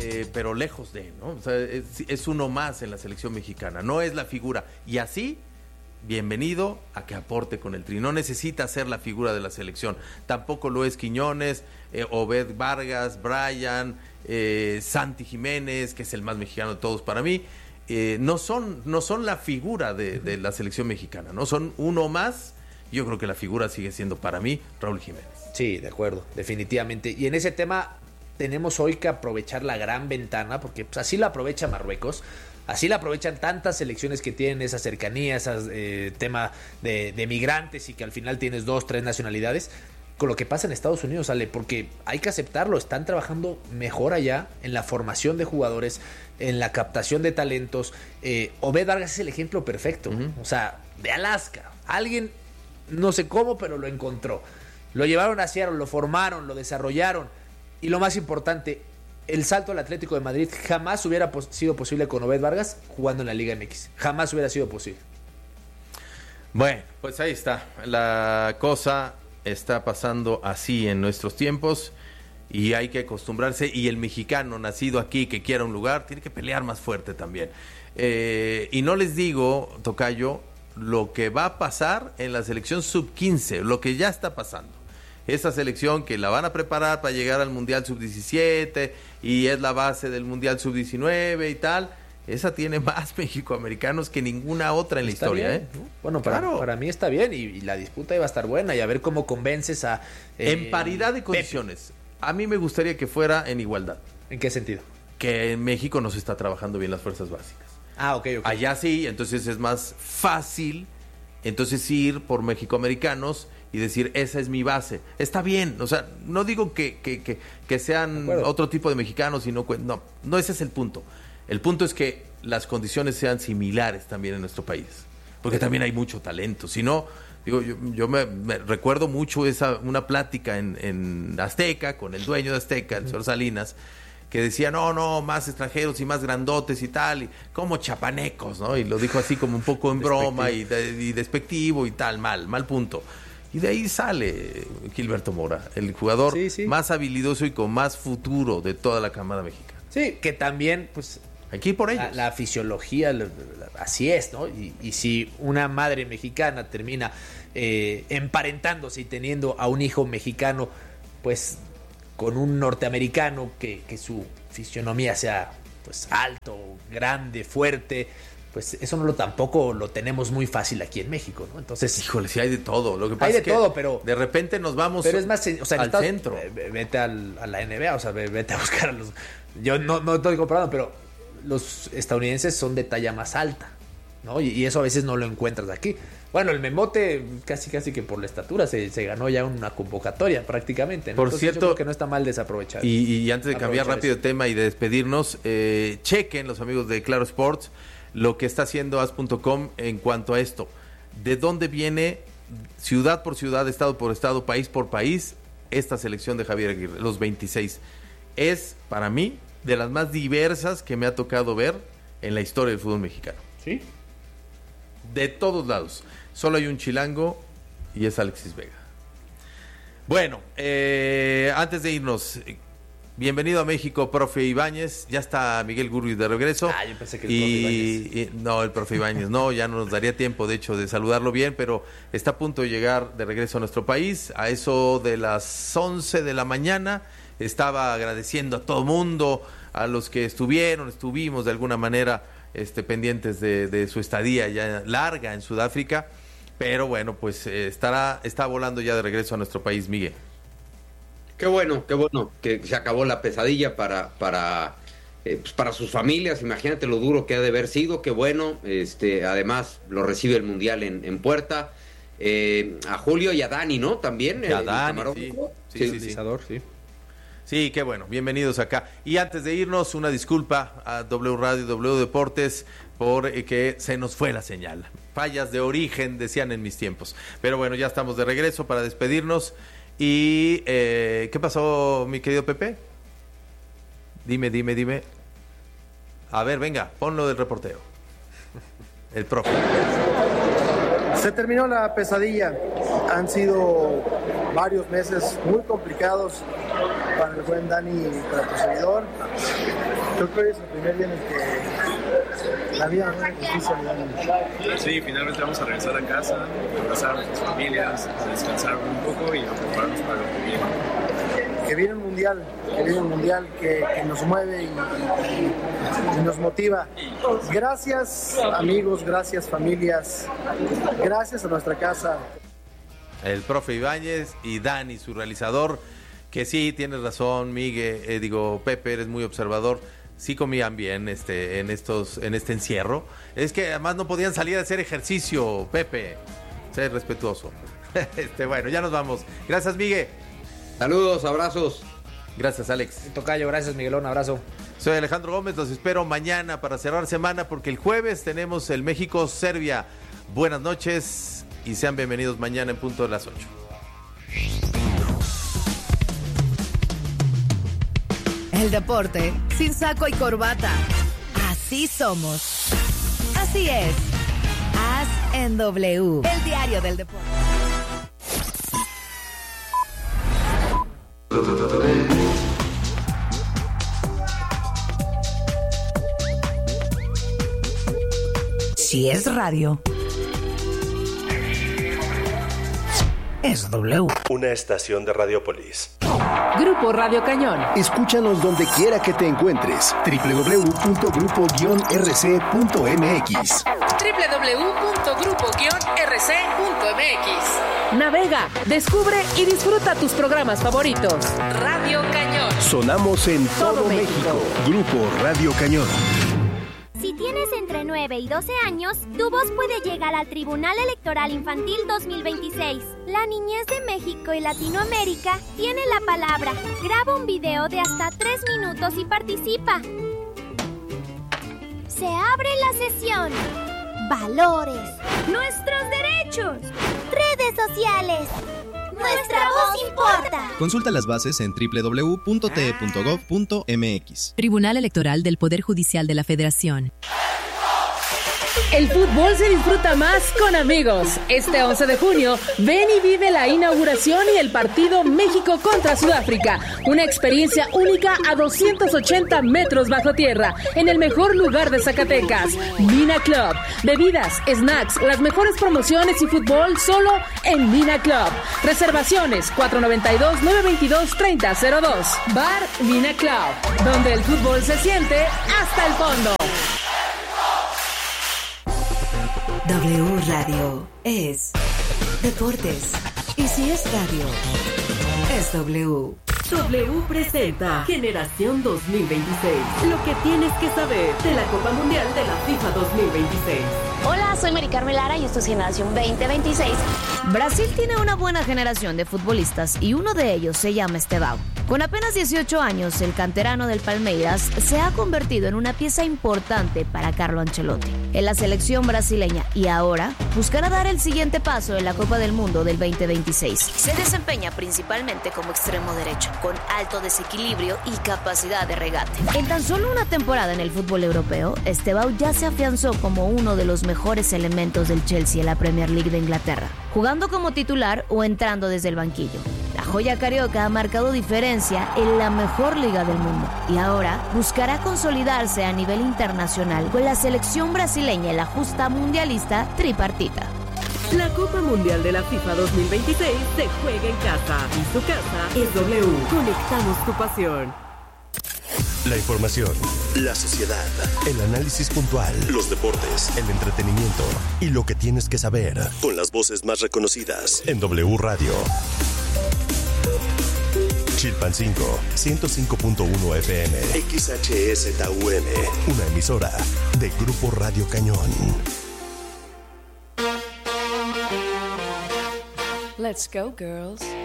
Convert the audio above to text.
pero lejos de, ¿no? O sea, es uno más en la selección mexicana, no es la figura. Y así, bienvenido a que aporte con el Tri. No necesita ser la figura de la selección. Tampoco lo es Quiñones, Obed Vargas, Brian, Santi Jiménez, que es el más mexicano de todos para mí. No son la figura de la selección mexicana, ¿no? Son uno más. Yo creo que la figura sigue siendo para mí Raúl Jiménez. Sí, de acuerdo, definitivamente. Y en ese tema tenemos hoy que aprovechar la gran ventana, porque pues, así la aprovecha Marruecos, así la aprovechan tantas selecciones que tienen esa cercanía, ese tema de migrantes y que al final tienes 2, 3 nacionalidades, con lo que pasa en Estados Unidos, Ale, porque hay que aceptarlo, están trabajando mejor allá en la formación de jugadores, en la captación de talentos. Obed Vargas es el ejemplo perfecto, o sea, de Alaska, alguien, no sé cómo, pero lo encontró. Lo llevaron a Seattle, lo formaron, lo desarrollaron. Y lo más importante, el salto al Atlético de Madrid jamás hubiera sido posible con Obed Vargas jugando en la Liga MX. Jamás hubiera sido posible. Bueno, pues ahí está. La cosa está pasando así en nuestros tiempos y hay que acostumbrarse. Y el mexicano nacido aquí que quiera un lugar tiene que pelear más fuerte también. Y no les digo, tocayo, lo que va a pasar en la selección sub-15, lo que ya está pasando. Esa selección que la van a preparar para llegar al Mundial Sub-17 y es la base del Mundial Sub-19 y tal, esa tiene más mexicoamericanos que ninguna otra en la historia. Bien, ¿no? Bueno, para mí está bien y la disputa iba a estar buena y a ver cómo convences a... en paridad de condiciones. A mí me gustaría que fuera en igualdad. ¿En qué sentido? Que en México no se está trabajando bien las fuerzas básicas. Ok. Allá sí, entonces es más fácil entonces ir por mexicoamericanos y decir, esa es mi base. Está bien, o sea, no digo que sean otro tipo de mexicanos, sino no ese es el punto. El punto es que las condiciones sean similares también en nuestro país, porque también hay mucho talento. Si no, digo, yo me recuerdo mucho una plática en Azteca, con el dueño de Azteca, el señor Salinas, que decía, no, más extranjeros y más grandotes y tal, y como chapanecos, ¿no? Y lo dijo así como un poco en broma y despectivo y tal, mal punto. Y de ahí sale Gilberto Mora, el jugador más habilidoso y con más futuro de toda la camada mexicana. Sí, que también, pues... Aquí por ellos. La fisiología, así es, ¿no? Y si una madre mexicana termina emparentándose y teniendo a un hijo mexicano, pues con un norteamericano que su fisionomía sea pues alto, grande, fuerte, pues eso tampoco lo tenemos muy fácil aquí en México, ¿no? Entonces, híjole, sí hay de todo. Lo que pasa hay de es que todo, pero de repente nos vamos pero es más, o sea, al centro. Vete a la NBA, o sea, vete a buscar a los... Yo no estoy comparando, pero los estadounidenses son de talla más alta, ¿no? Y eso a veces no lo encuentras aquí. Bueno, el Memote casi que por la estatura se ganó ya una convocatoria prácticamente, ¿no? Por Entonces, cierto, yo creo que no está mal desaprovechar. Y antes de cambiar rápido de tema y de despedirnos, chequen los amigos de Claro Sports lo que está haciendo as.com en cuanto a esto. ¿De dónde viene, ciudad por ciudad, estado por estado, país por país, esta selección de Javier Aguirre, los 26? Es, para mí, de las más diversas que me ha tocado ver en la historia del fútbol mexicano. ¿Sí? De todos lados. Solo hay un chilango y es Alexis Vega. Bueno, antes de irnos, bienvenido a México, profe Ibáñez. Ya está Miguel Gurri de regreso. Yo pensé que el profe Ibáñez. No, el profe Ibáñez no, ya no nos daría tiempo, de hecho, de saludarlo bien, pero está a punto de llegar de regreso a nuestro país. A eso de las 11 de la mañana estaba agradeciendo a todo mundo, a los que estuvimos de alguna manera pendientes de su estadía ya larga en Sudáfrica. Pero bueno, pues está volando ya de regreso a nuestro país, Miguel. Qué bueno que se acabó la pesadilla para sus familias. Imagínate lo duro que ha de haber sido. Qué bueno, además lo recibe el Mundial en puerta. A Julio y a Dani, ¿no? También. A Dani, sí. Sí, qué bueno, bienvenidos acá. Y antes de irnos, una disculpa a W Radio y W Deportes por que se nos fue la señal. Fallas de origen, decían en mis tiempos. Pero bueno, ya estamos de regreso para despedirnos. Y, ¿qué pasó, mi querido Pepe? Dime. A ver, venga, ponlo del reportero. El profe. Se terminó la pesadilla. Han sido varios meses muy complicados para el buen Dani y para tu servidor. Creo que hoy es el primer día en el que la vida no es difícil. Sí, finalmente vamos a regresar a casa, a abrazar a nuestras familias, a descansar un poco y a prepararnos para lo que viene. Que viene un mundial que nos mueve y nos motiva. Gracias amigos, gracias familias, gracias a nuestra casa. El profe Ibáñez y Dani, su realizador, que sí, tienes razón, Miguel, Pepe, eres muy observador. Sí comían bien en este encierro. Es que además no podían salir a hacer ejercicio, Pepe. Sé respetuoso. Bueno, ya nos vamos. Gracias, Miguel. Saludos, abrazos. Gracias, Alex. Tocayo, gracias, Miguelón, abrazo. Soy Alejandro Gómez, los espero mañana para cerrar semana porque el jueves tenemos el México-Serbia. Buenas noches y sean bienvenidos mañana en punto de las 8. El deporte sin saco y corbata. Así somos. Así es. Haz en W, el diario del deporte. Si es radio, es W. Una estación de Radiopolis. Grupo Radio Cañón. Escúchanos donde quiera que te encuentres. www.grupo-rc.mx. www.grupo-rc.mx. Navega, descubre y disfruta tus programas favoritos. Radio Cañón. Sonamos en todo México. Grupo Radio Cañón. Si tienes entre 9 y 12 años, tu voz puede llegar al Tribunal Electoral Infantil 2026. La niñez de México y Latinoamérica tiene la palabra. Graba un video de hasta 3 minutos y participa. Se abre la sesión. Valores. Nuestros derechos. Redes sociales. Nuestra voz importa. Consulta las bases en www.te.gov.mx. Tribunal Electoral del Poder Judicial de la Federación. El fútbol se disfruta más con amigos. Este 11 de junio, ven y vive la inauguración y el partido México contra Sudáfrica. Una experiencia única a 280 metros bajo tierra, en el mejor lugar de Zacatecas. Mina Club. Bebidas, snacks, las mejores promociones y fútbol solo en Mina Club. Reservaciones 492-922-3002. Bar Mina Club, donde el fútbol se siente hasta el fondo. W Radio es deportes. Y si es radio, es W. W presenta Generación 2026. Lo que tienes que saber de la Copa Mundial de la FIFA 2026. Hola, soy Mari Carmen Lara y esto es Generación 2026. Brasil tiene una buena generación de futbolistas y uno de ellos se llama Estevão. Con apenas 18 años, el canterano del Palmeiras se ha convertido en una pieza importante para Carlo Ancelotti en la selección brasileña y ahora buscará dar el siguiente paso en la Copa del Mundo del 2026. Se desempeña principalmente como extremo derecho, con alto desequilibrio y capacidad de regate. En tan solo una temporada en el fútbol europeo, Estevão ya se afianzó como uno de los mejores elementos del Chelsea en la Premier League de Inglaterra, jugando como titular o entrando desde el banquillo. La joya carioca ha marcado diferencia en la mejor liga del mundo y ahora buscará consolidarse a nivel internacional con la selección brasileña en la justa mundialista tripartita. La Copa Mundial de la FIFA 2026 se juega en casa y su casa es W. Conectamos tu pasión. La información, la sociedad, el análisis puntual, los deportes, el entretenimiento y lo que tienes que saber con las voces más reconocidas en W Radio. Chilpancingo, 105.1 FM, XHSTUM, una emisora de Grupo Radio Cañón. Let's go, girls.